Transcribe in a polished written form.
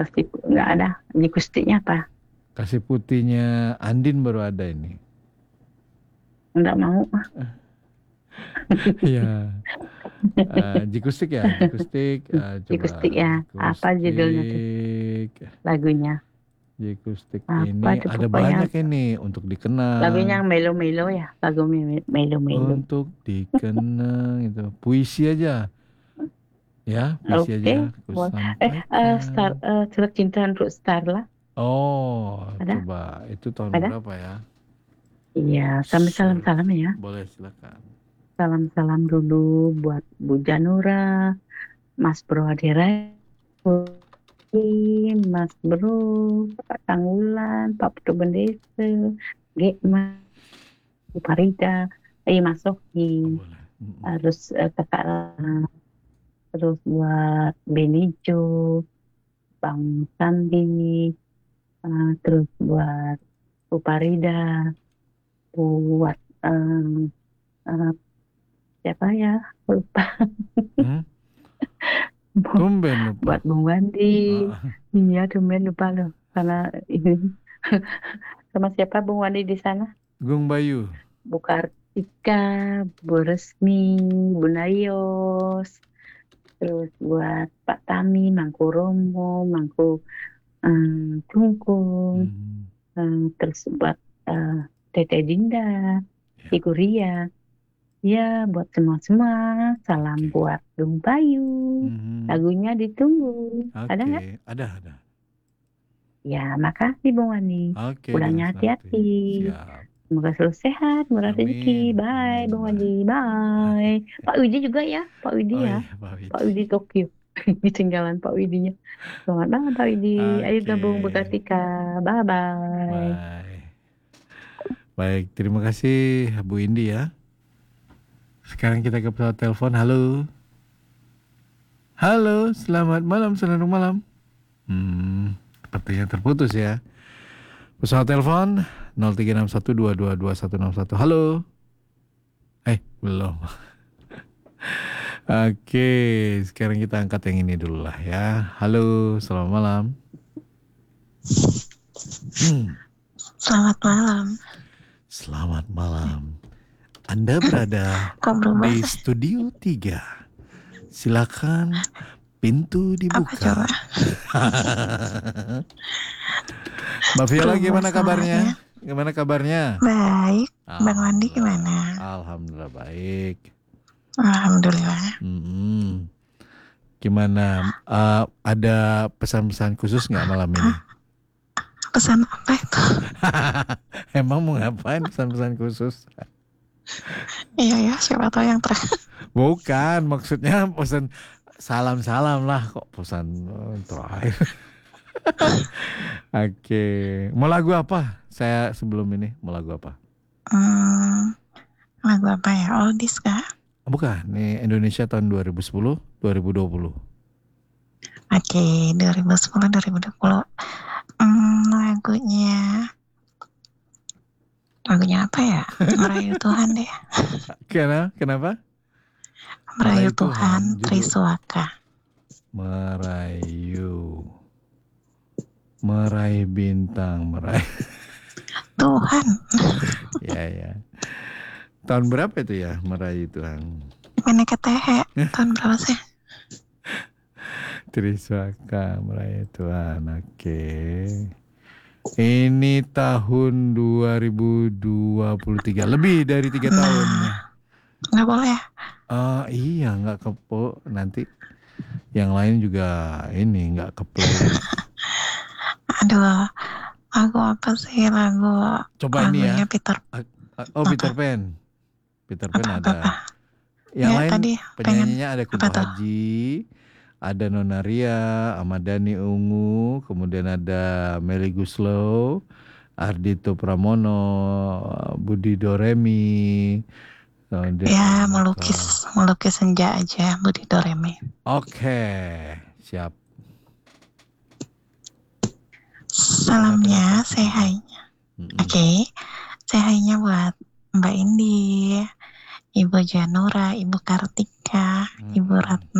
nggak ada. Jikustiknya apa? Kasih putihnya Andin baru ada ini. Nggak mau. Iya. Jikustik ya, Jikustik. Jikustik Coba ya. Apa judulnya tuh Jikustik. lagunya? Jikustik Apa ini tuh ada pokoknya banyak ini untuk lagunya yang dikenang. melo-melo ya. Lagu melo-melo. Untuk dikenang itu. Puisi aja. Ya, puisi Oke. aja aku Boleh. Star, sampaikan. Surat Cinta untuk Star lah. Oh, Ada? coba itu tahun Ada? berapa ya? Iya. Sampai salam-salam ya. Boleh silakan. Salam-salam dulu buat Bu Janura, Mas Bro Adira, Mas Bro, Pak Tanggulan, Pak Putu Bendese, Gekma, Bu Parida, Mas Sofi, Oh, boleh. harus kakak, terus buat Benijo, Bang Sandi, terus buat Bu Parida, buat eh, siapa ya? Lupa. Hmm? Tumben lupa. Buat Bung Wandi. Ah, Iya, tumben lupa loh. Karena ini sama siapa Bung Wandi di sana? Gung Bayu. Bu Kartika, Bu Resmi, Bu Nayos, terus buat Pak Tami, Mangku Romo, Mangku Tungkung, Hmm, terus buat Tete Dinda, ya. Ibu Ria. Ya, buat semua-semua. Salam Oke. buat Bung Bayu. Mhm. Lagunya ditunggu. Ada nggak? Oke, ada. Ya, makasih Bung Wani. Oke, dengan Pulangnya senang hati-hati. hati. Siap. Semoga selalu sehat, murah rezeki. Amin. Bye, Amin. Bung Wani. Bye. Bye. Bye. Pak Widi juga ya, Pak Widi Oh ya. iya, Pak Pak Widi. Widi Tokyo. Ketinggalan Pak Widinya. Selamat malam Pak Widi. Ayo Oke. gabung Bukatika. Bye-bye. Bye. Baik, terima kasih Bu Indi ya. Sekarang kita ke pesawat telepon. Halo. Halo, selamat malam, selamat malam. Sepertinya terputus ya. Pesawat telepon 0361222161. Halo. Belum. Oke, sekarang kita angkat yang ini dulu lah ya. Halo, selamat malam. Selamat malam. Selamat malam. Anda berada di studio 3. Silakan pintu dibuka. Apa coba? Mbak Viola gimana Berubah kabarnya? suaranya. Gimana kabarnya? Baik. Bang Wandi gimana? Alhamdulillah baik. Alhamdulillah. Gimana? Ada pesan-pesan khusus nggak malam ini? Pesan apa itu? Emang mau ngapain pesan-pesan khusus? Iya ya, siapa tahu yang Bukan, maksudnya pesan salam-salam lah kok pesan terakhir. Oke, mau lagu apa? Saya sebelum ini mau lagu apa? Lagu apa ya? Oldies kah? Bukan, nih Indonesia tahun 2010, 2020. Oke, 2010, 2020. Lagunya apa ya? Merayu Tuhan deh. Kenapa? Merayu Tuhan, Triswaka. Meraih bintang, meraih Tuhan. Ya. Tahun berapa itu ya meraih Tuhan? Mana ketehe? Tahun berapa sih? Triswaka, meraih Tuhan. Oke. Ini tahun 2023, lebih dari 3 tahun. Nggak boleh. Iya, nggak kepo. Nanti yang lain juga ini nggak kepo. Aduh, lagu apa sih? Coba ini ya. Peter. Peter Pan. Peter Pan ada. Yang ya, lain tadi penyanyinya ada Kunto Haji, ada Nona Ria, Ahmad Dhani Ungu, kemudian ada Melly Guslow, Ardhito Pramono, Budi Doremi. Ya, melukis senja aja, Budi Doremi. Oke, siap. Salamnya, say hi-nya. Oke, say hi-nya buat Mbak Indi, Ibu Janura, Ibu Kartika, Ibu Rat